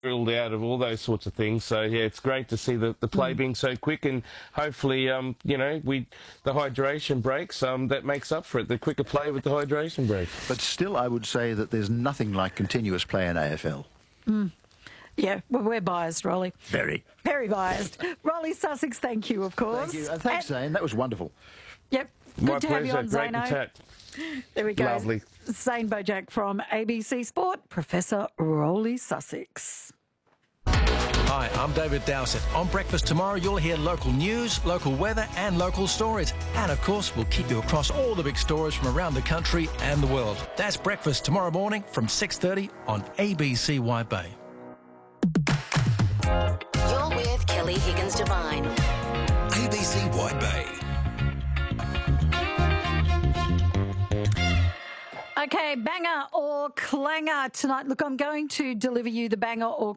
ruled out of all those sorts of things. So yeah, it's great to see the play being so quick, and hopefully, the hydration breaks that makes up for it. The quicker play with the hydration break. But still, I would say that there's nothing like continuous play in AFL. Yeah, well, we're biased, Rolly. Very biased. Rolly Sussex, thank you, of course. Thank you. Thanks, Zane. That was wonderful. Yep. My Good to have you pleasure. on, Great to Zano. chat. There we go. Lovely. Zane Bojack from ABC Sport, Professor Rolly Sussex. Hi, I'm David Dowsett. On Breakfast tomorrow, you'll hear local news, local weather and local stories. And, of course, we'll keep you across all the big stories from around the country and the world. That's Breakfast tomorrow morning from 6:30 on ABC White Bay. You're with Kelly Higgins Devine. ABC White Bay. Okay, banger or clanger tonight. Look, I'm going to deliver you the banger or